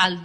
al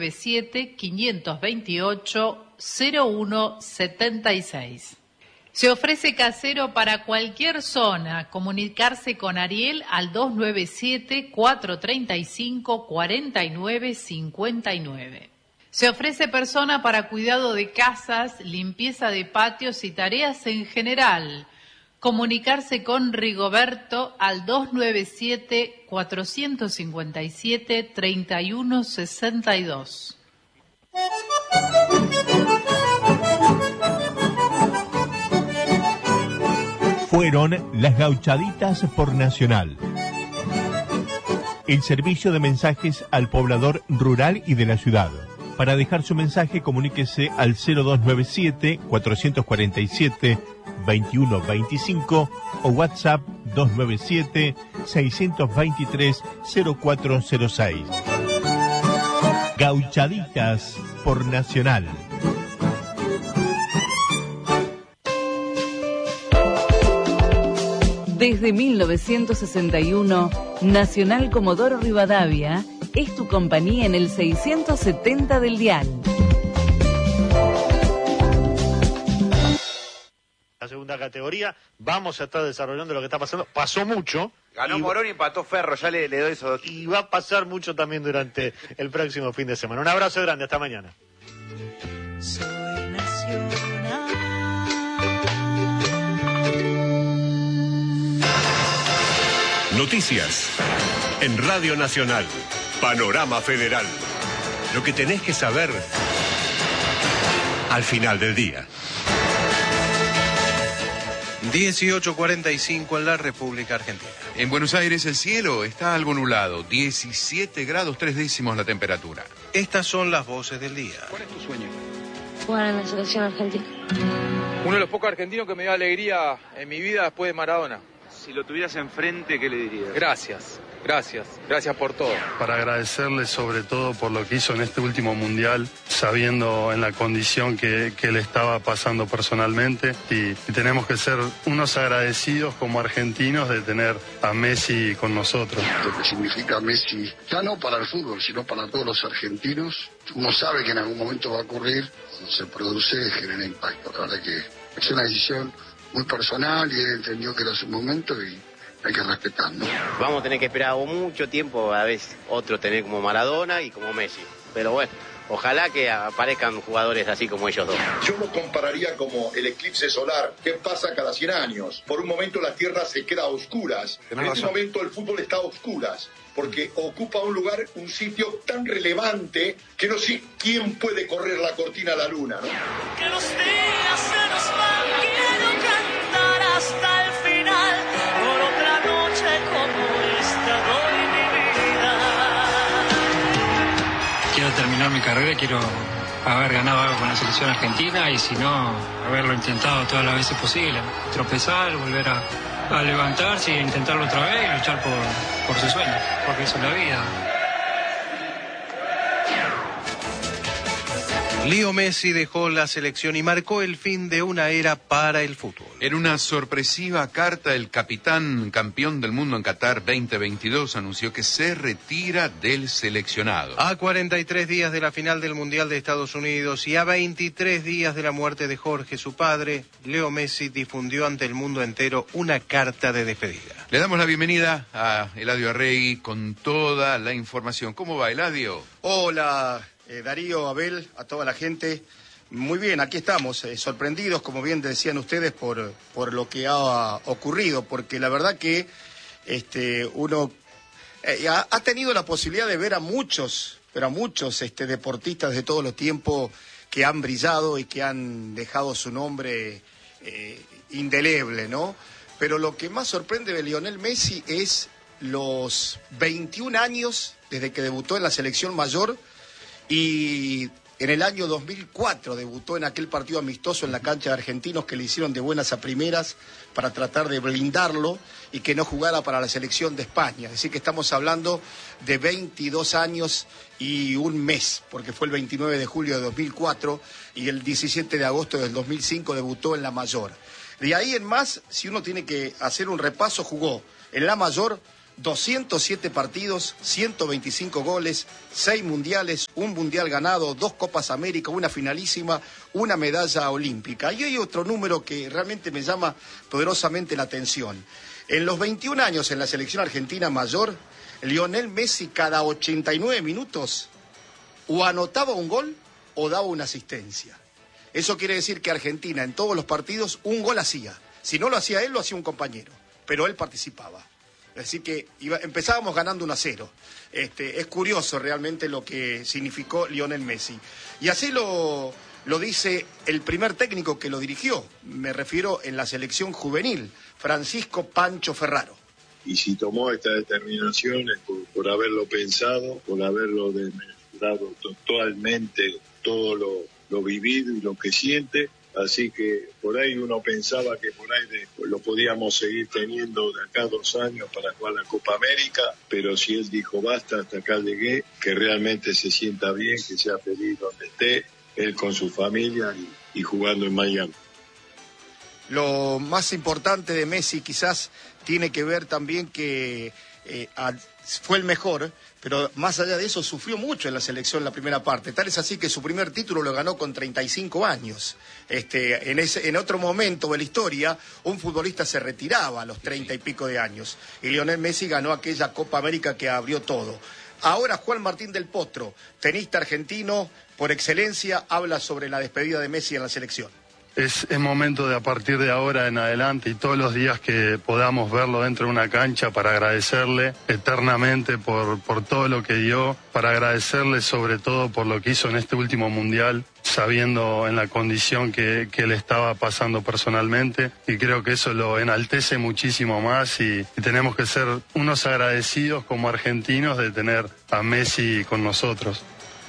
297-528-0176. Se ofrece casero para cualquier zona. Comunicarse con Ariel al 297-435-4959. Se ofrece persona para cuidado de casas, limpieza de patios y tareas en general. Comunicarse con Rigoberto al 297-457-3162. Fueron las Gauchaditas por Nacional. El servicio de mensajes al poblador rural y de la ciudad. Para dejar su mensaje, comuníquese al 0297-447-2125 o WhatsApp 297-623-0406. Gauchaditas por Nacional. Desde 1961, Nacional Comodoro Rivadavia es tu compañía en el 670 del dial. La segunda categoría, vamos a estar desarrollando lo que está pasando. Pasó mucho. Ganó Morón y empató Ferro, ya le doy eso. Y va a pasar mucho también durante el próximo fin de semana. Un abrazo grande, hasta mañana. Soy nacional. Noticias en Radio Nacional. Panorama Federal. Lo que tenés que saber al final del día. 18:45 en la República Argentina. En Buenos Aires el cielo está algo nublado, 17 grados 3 décimos la temperatura. Estas son las voces del día. ¿Cuál es tu sueño? Jugar en la selección argentina. Uno de los pocos argentinos que me dio alegría en mi vida después de Maradona. Si lo tuvieras enfrente, ¿qué le dirías? Gracias por todo. Para agradecerle sobre todo por lo que hizo en este último mundial, sabiendo en la condición que él estaba pasando personalmente, y tenemos que ser unos agradecidos como argentinos de tener a Messi con nosotros. Lo que significa Messi, ya no para el fútbol, sino para todos los argentinos, uno sabe que en algún momento va a ocurrir, cuando se produce genera impacto. La verdad que es una decisión muy personal y él entendió que era su momento y hay que respetarlo. Vamos a tener que esperar mucho tiempo a ver otro tener como Maradona y como Messi. Pero bueno, ojalá que aparezcan jugadores así como ellos dos. Yo lo compararía como el eclipse solar que pasa cada 100 años. Por un momento la Tierra se queda a oscuras. En este momento el fútbol está a oscuras porque ocupa un lugar, un sitio tan relevante que no sé quién puede correr la cortina a la luna, ¿no? Que los días se nos van, quiero cantar hasta el final, por otra noche como esta doy mi vida. Quiero terminar mi carrera, quiero haber ganado algo con la selección argentina y si no, haberlo intentado todas las veces posible. Tropezar, volver a levantarse e intentarlo otra vez y luchar por sus sueños, porque eso es la vida. Leo Messi dejó la selección y marcó el fin de una era para el fútbol. En una sorpresiva carta, el capitán campeón del mundo en Qatar 2022 anunció que se retira del seleccionado. A 43 días de la final del Mundial de Estados Unidos y a 23 días de la muerte de Jorge, su padre, Leo Messi difundió ante el mundo entero una carta de despedida. Le damos la bienvenida a Eladio Arregui con toda la información. ¿Cómo va, Eladio? Hola, Darío, Abel, a toda la gente. Muy bien, aquí estamos, sorprendidos, como bien decían ustedes, por lo que ha ocurrido, porque la verdad que uno ha tenido la posibilidad de ver a muchos deportistas de todos los tiempos que han brillado y que han dejado su nombre indeleble, ¿no? Pero lo que más sorprende de Lionel Messi es los 21 años desde que debutó en la selección mayor. Y en el año 2004 debutó en aquel partido amistoso en la cancha de Argentinos que le hicieron de buenas a primeras para tratar de blindarlo y que no jugara para la selección de España. Es decir, que estamos hablando de 22 años y un mes, porque fue el 29 de julio de 2004 y el 17 de agosto del 2005 debutó en la mayor. De ahí en más, si uno tiene que hacer un repaso, jugó en la mayor 207 partidos, 125 goles, 6 mundiales, un mundial ganado, 2 Copas América, una finalísima, una medalla olímpica. Y hay otro número que realmente me llama poderosamente la atención. En los 21 años en la selección argentina mayor, Lionel Messi cada 89 minutos o anotaba un gol o daba una asistencia. Eso quiere decir que Argentina en todos los partidos un gol hacía. Si no lo hacía él, lo hacía un compañero, pero él participaba. Así que empezábamos ganando 1-0. Es curioso realmente lo que significó Lionel Messi. Y así lo dice el primer técnico que lo dirigió. Me refiero en la selección juvenil, Francisco Pancho Ferraro. Y si tomó esta determinación es por haberlo pensado, por haberlo demostrado totalmente todo lo vivido y lo que siente. Así que por ahí uno pensaba que por ahí lo podíamos seguir teniendo de acá 2 años para jugar la Copa América, pero si él dijo basta, hasta acá llegué, que realmente se sienta bien, que sea feliz donde esté, él con su familia y jugando en Miami. Lo más importante de Messi quizás tiene que ver también que fue el mejor, pero más allá de eso sufrió mucho en la selección en la primera parte. Tal es así que su primer título lo ganó con 35 años. En otro momento de la historia, un futbolista se retiraba a los 30 y pico de años. Y Lionel Messi ganó aquella Copa América que abrió todo. Ahora Juan Martín del Potro, tenista argentino por excelencia, habla sobre la despedida de Messi en la selección. Es momento de a partir de ahora en adelante y todos los días que podamos verlo dentro de una cancha para agradecerle eternamente por todo lo que dio, para agradecerle sobre todo por lo que hizo en este último mundial, sabiendo en la condición que él estaba pasando personalmente, y creo que eso lo enaltece muchísimo más y tenemos que ser unos agradecidos como argentinos de tener a Messi con nosotros.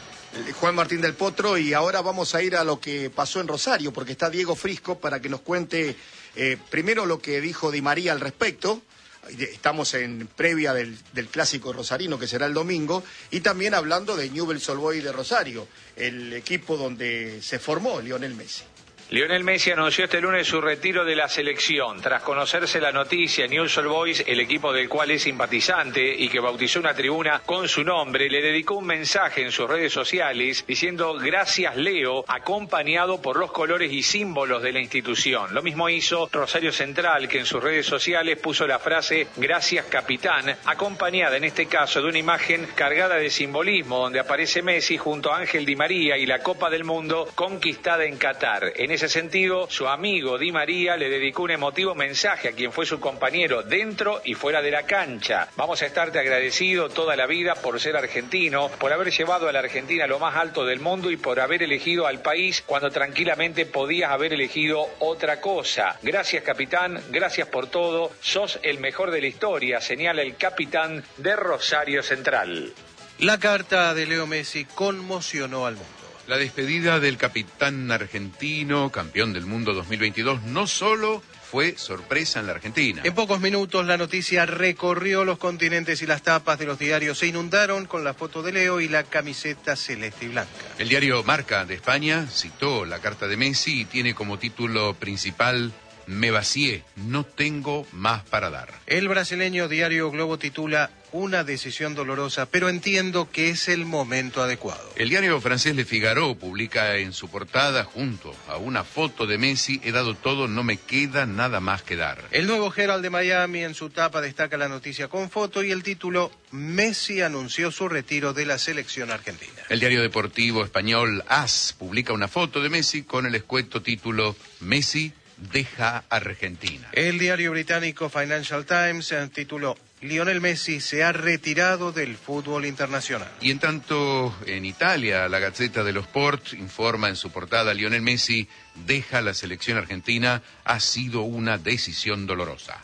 Juan Martín del Potro, y ahora vamos a ir a lo que pasó en Rosario, porque está Diego Frisco para que nos cuente primero lo que dijo Di María al respecto. Estamos en previa del clásico rosarino que será el domingo, y también hablando de Newell's Old Boys de Rosario, el equipo donde se formó Lionel Messi. Lionel Messi anunció este lunes su retiro de la selección. Tras conocerse la noticia, Newell's Old Boys, el equipo del cual es simpatizante y que bautizó una tribuna con su nombre, le dedicó un mensaje en sus redes sociales diciendo "Gracias Leo", acompañado por los colores y símbolos de la institución. Lo mismo hizo Rosario Central, que en sus redes sociales puso la frase "Gracias Capitán", acompañada en este caso de una imagen cargada de simbolismo donde aparece Messi junto a Ángel Di María y la Copa del Mundo conquistada en Qatar. En ese sentido, su amigo Di María le dedicó un emotivo mensaje a quien fue su compañero dentro y fuera de la cancha. "Vamos a estarte agradecido toda la vida por ser argentino, por haber llevado a la Argentina a lo más alto del mundo y por haber elegido al país cuando tranquilamente podías haber elegido otra cosa. Gracias capitán, gracias por todo, sos el mejor de la historia", señala el capitán de Rosario Central. La carta de Leo Messi conmocionó al mundo. La despedida del capitán argentino, campeón del mundo 2022, no solo fue sorpresa en la Argentina. En pocos minutos la noticia recorrió los continentes y las tapas de los diarios se inundaron con la foto de Leo y la camiseta celeste y blanca. El diario Marca de España citó la carta de Messi y tiene como título principal "Me vacié, no tengo más para dar". El brasileño diario Globo titula "Una decisión dolorosa, pero entiendo que es el momento adecuado". El diario francés Le Figaro publica en su portada, junto a una foto de Messi, "He dado todo, no me queda nada más que dar". El nuevo Herald de Miami en su tapa destaca la noticia con foto y el título "Messi anunció su retiro de la selección argentina". El diario deportivo español AS publica una foto de Messi con el escueto título "Messi deja Argentina". El diario británico Financial Times tituló "Lionel Messi se ha retirado del fútbol internacional". Y en tanto, en Italia, la Gazzetta dello Sport informa en su portada: "Lionel Messi deja la selección argentina, ha sido una decisión dolorosa".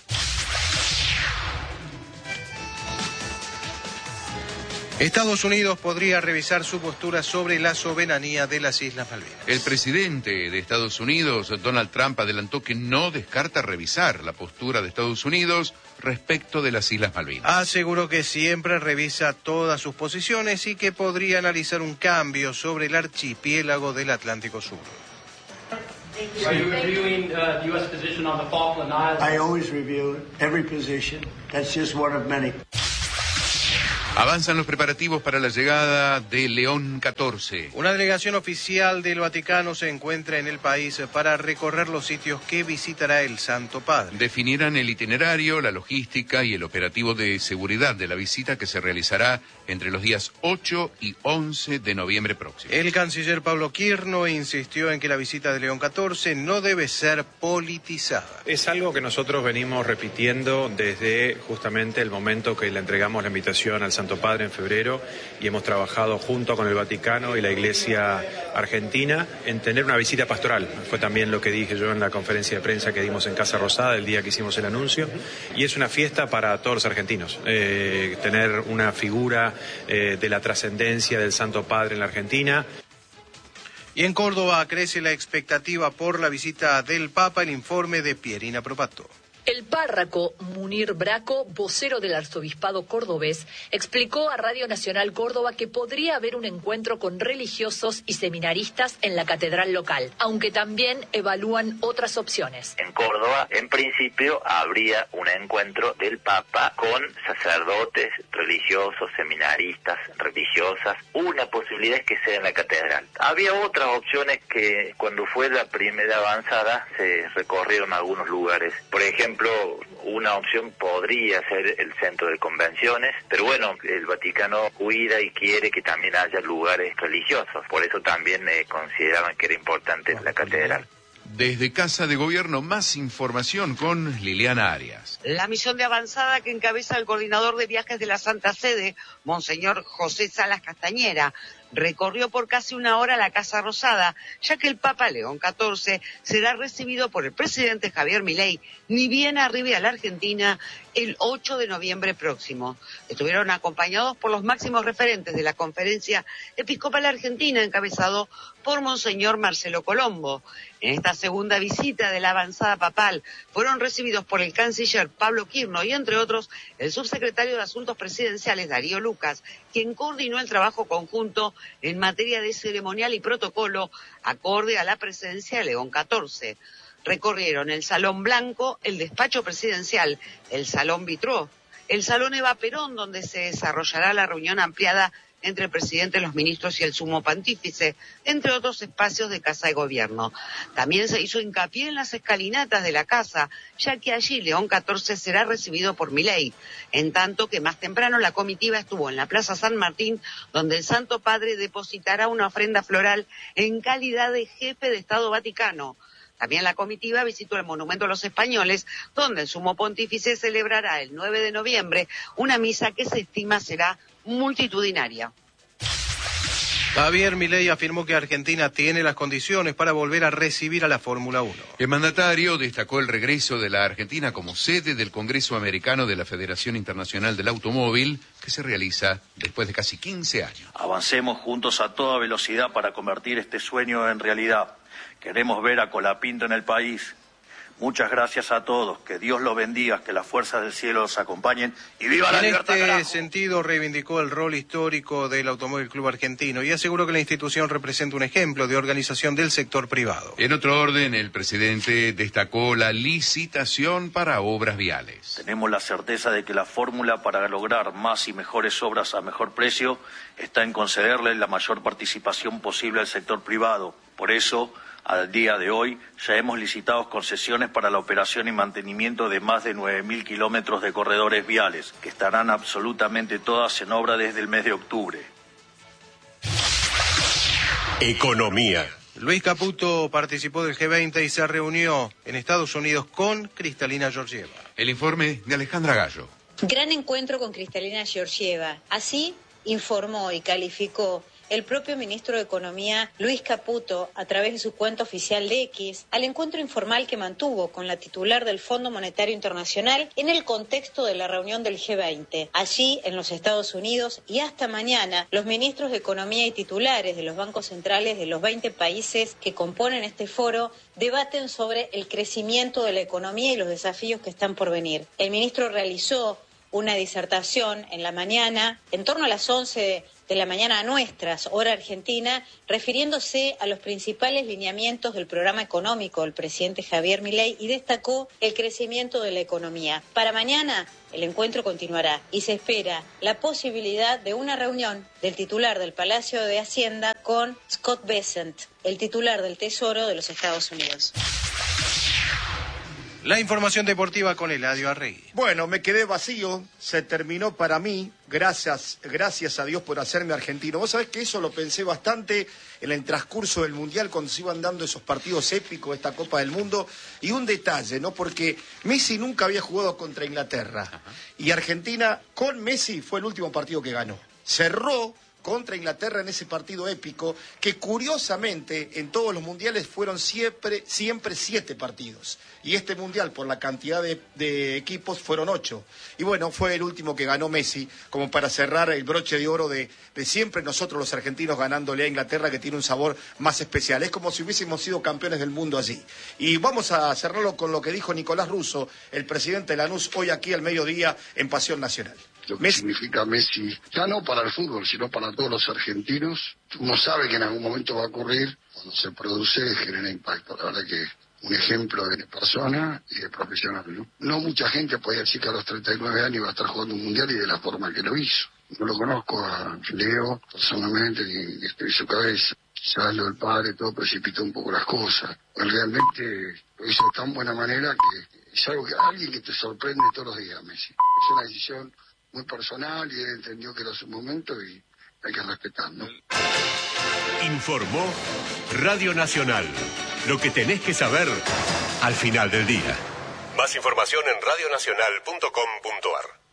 Estados Unidos podría revisar su postura sobre la soberanía de las Islas Malvinas. El presidente de Estados Unidos, Donald Trump, adelantó que no descarta revisar la postura de Estados Unidos respecto de las Islas Malvinas. Aseguró que siempre revisa todas sus posiciones y que podría analizar un cambio sobre el archipiélago del Atlántico Sur. Are you reviewing the U.S. position on the Falkland Islands? I always review every position. That's just one of many. Avanzan los preparativos para la llegada de León XIV. Una delegación oficial del Vaticano se encuentra en el país para recorrer los sitios que visitará el Santo Padre. Definirán el itinerario, la logística y el operativo de seguridad de la visita que se realizará entre los días 8 y 11 de noviembre próximo. El canciller Pablo Quirno insistió en que la visita de León XIV no debe ser politizada. Es algo que nosotros venimos repitiendo desde justamente el momento que le entregamos la invitación al Santo Padre en febrero y hemos trabajado junto con el Vaticano y la Iglesia Argentina en tener una visita pastoral. Fue también lo que dije yo en la conferencia de prensa que dimos en Casa Rosada el día que hicimos el anuncio. Y es una fiesta para todos los argentinos. Tener una figura de la trascendencia del Santo Padre en la Argentina. Y en Córdoba crece la expectativa por la visita del Papa. El informe de Pierina Propato. El párroco Munir Braco, vocero del arzobispado cordobés, explicó a Radio Nacional Córdoba que podría haber un encuentro con religiosos y seminaristas en la catedral local, aunque también evalúan otras opciones. En Córdoba, en principio, habría un encuentro del Papa con sacerdotes, religiosos, seminaristas, religiosas. Una posibilidad es que sea en la catedral. Había otras opciones que cuando fue la primera avanzada se recorrieron algunos lugares. Por ejemplo, una opción podría ser el centro de convenciones, pero bueno, el Vaticano cuida y quiere que también haya lugares religiosos, por eso también consideraban que era importante la catedral. Desde Casa de Gobierno, más información con Liliana Arias. La misión de avanzada que encabeza el coordinador de viajes de la Santa Sede, Monseñor José Salas Castañera, recorrió por casi una hora la Casa Rosada, ya que el Papa León XIV será recibido por el presidente Javier Milei, ni bien arribe a la Argentina el 8 de noviembre próximo. Estuvieron acompañados por los máximos referentes de la Conferencia Episcopal Argentina, encabezado por Monseñor Marcelo Colombo. En esta segunda visita de la avanzada papal fueron recibidos por el canciller Pablo Quirno y, entre otros, el subsecretario de Asuntos Presidenciales Darío Lucas, quien coordinó el trabajo conjunto en materia de ceremonial y protocolo acorde a la presencia de León XIV. Recorrieron el Salón Blanco, el despacho presidencial, el Salón Vitró, el Salón Eva Perón, donde se desarrollará la reunión ampliada entre el presidente, los ministros y el sumo pontífice, entre otros espacios de Casa de Gobierno. También se hizo hincapié en las escalinatas de la casa, ya que allí León XIV será recibido por Milei, en tanto que más temprano la comitiva estuvo en la Plaza San Martín, donde el Santo Padre depositará una ofrenda floral en calidad de jefe de Estado Vaticano. También la comitiva visitó el Monumento a los Españoles, donde el sumo pontífice celebrará el 9 de noviembre una misa que se estima será multitudinaria. Javier Milei afirmó que Argentina tiene las condiciones para volver a recibir a la Fórmula 1. El mandatario destacó el regreso de la Argentina como sede del Congreso Americano de la Federación Internacional del Automóvil, que se realiza después de casi 15 años. Avancemos juntos a toda velocidad para convertir este sueño en realidad. Queremos ver a Colapinto en el país. Muchas gracias a todos, que Dios los bendiga, que las fuerzas del cielo los acompañen y ¡viva la libertad! En este sentido reivindicó el rol histórico del Automóvil Club Argentino y aseguró que la institución representa un ejemplo de organización del sector privado. En otro orden, el presidente destacó la licitación para obras viales. Tenemos la certeza de que la fórmula para lograr más y mejores obras a mejor precio está en concederle la mayor participación posible al sector privado. Por eso, al día de hoy, ya hemos licitado concesiones para la operación y mantenimiento de más de 9.000 kilómetros de corredores viales, que estarán absolutamente todas en obra desde el mes de octubre. Economía. Luis Caputo participó del G20 y se reunió en Estados Unidos con Cristalina Georgieva. El informe de Alejandra Gallo. Gran encuentro con Cristalina Georgieva. Así informó y calificó el propio ministro de Economía, Luis Caputo, a través de su cuenta oficial de X, al encuentro informal que mantuvo con la titular del Fondo Monetario Internacional en el contexto de la reunión del G20. Allí, en los Estados Unidos, y hasta mañana, los ministros de Economía y titulares de los bancos centrales de los 20 países que componen este foro debaten sobre el crecimiento de la economía y los desafíos que están por venir. El ministro realizó una disertación en la mañana, en torno a las 11 de la mañana nuestras, hora argentina, refiriéndose a los principales lineamientos del programa económico del presidente Javier Milei y destacó el crecimiento de la economía. Para mañana el encuentro continuará y se espera la posibilidad de una reunión del titular del Palacio de Hacienda con Scott Bessent, el titular del Tesoro de los Estados Unidos. La información deportiva con Eladio Arregui. Bueno, me quedé vacío, se terminó para mí, gracias a Dios por hacerme argentino. Vos sabés que eso lo pensé bastante en el transcurso del Mundial, cuando se iban dando esos partidos épicos de esta Copa del Mundo. Y un detalle, ¿no? Porque Messi nunca había jugado contra Inglaterra. Ajá. Y Argentina, con Messi, fue el último partido que ganó. Cerró contra Inglaterra en ese partido épico, que curiosamente en todos los mundiales fueron siempre 7 partidos. Y este mundial, por la cantidad de equipos, fueron 8. Y bueno, fue el último que ganó Messi, como para cerrar el broche de oro de siempre nosotros los argentinos ganándole a Inglaterra, que tiene un sabor más especial. Es como si hubiésemos sido campeones del mundo allí. Y vamos a cerrarlo con lo que dijo Nicolás Russo, el presidente de Lanús, hoy aquí al mediodía en Pasión Nacional. Lo que significa Messi, ya no para el fútbol, sino para todos los argentinos. Uno sabe que en algún momento va a ocurrir, cuando se produce genera impacto. La verdad que un ejemplo de persona y de profesional, ¿no? No mucha gente podía decir que a los 39 años iba a estar jugando un mundial y de la forma que lo hizo. No lo conozco a Leo personalmente, ni estoy en su cabeza. Quizás lo del padre, todo precipitó un poco las cosas. Él realmente lo hizo de tan buena manera que es algo que alguien que te sorprende todos los días, Messi. Es una decisión muy personal y él entendió que era su momento y hay que respetarlo. Informó Radio Nacional. Lo que tenés que saber al final del día. Más información en radionacional.com.ar.